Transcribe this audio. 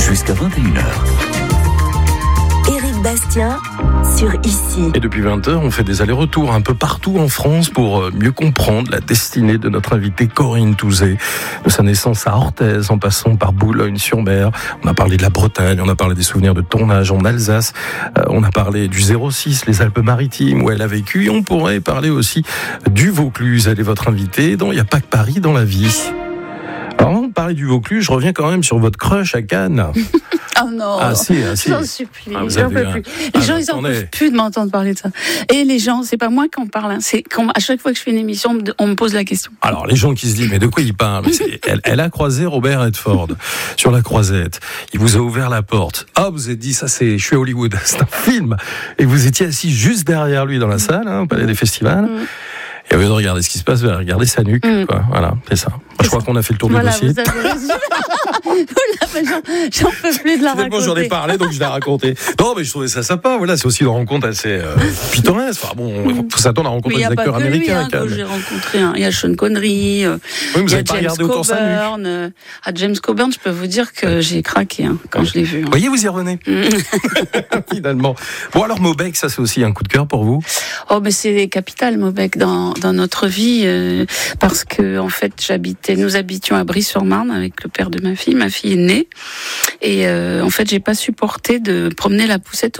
jusqu'à 21h. Éric Bastien sur Ici. Et depuis 20h, on fait des allers-retours un peu partout en France pour mieux comprendre la destinée de notre invitée Corinne Touzé. De sa naissance à Orthez, en passant par Boulogne-sur-Mer. On a parlé de la Bretagne, on a parlé des souvenirs de tournage en Alsace. On a parlé du 06, les Alpes-Maritimes, où elle a vécu. Et on pourrait parler aussi du Vaucluse. Elle est votre invitée dans Il n'y a pas que Paris dans la vie. Alors, avant de parler du Vaucluse, je reviens quand même sur votre crush à Cannes. Oh non, j'en supplie, j'en peux plus. Les gens, ils en peuvent plus de m'entendre parler de ça. Et les gens, c'est pas moi qui en parle, hein. C'est quand, à chaque fois que je fais une émission, on me pose la question. Alors, les gens qui se disent, mais de quoi il parle? Elle a croisé Robert Redford sur la croisette. Il vous a ouvert la porte. Ah, vous avez dit, ça c'est, je suis à Hollywood, c'est un film. Et vous étiez assis juste derrière lui dans la salle, au Palais des Festivals. Et au lieu de regarder ce qui se passe, vous allez regarder sa nuque, quoi. Voilà, c'est ça. Je crois qu'on a fait le tour du dossier. Vous avez raison. J'en peux plus de la raconter. J'en ai parlé, donc je l'ai raconté. Non, mais je trouvais ça sympa. Voilà, c'est aussi une rencontre assez pittoresque. Enfin bon, il faut s'attendre à rencontrer des acteurs américains. Que j'ai rencontré. Il y a Sean Connery, il y a James Coburn. À James Coburn, je peux vous dire que j'ai craqué quand je l'ai vu. Vous voyez, vous y revenez. Finalement. Bon, alors Maubec, ça c'est aussi un coup de cœur pour vous? Oh, mais c'est capital, Maubec, dans notre vie, parce que en fait, nous habitions à Brie-sur-Marne avec le père de ma fille. Ma fille est née et en fait, j'ai pas supporté de promener la poussette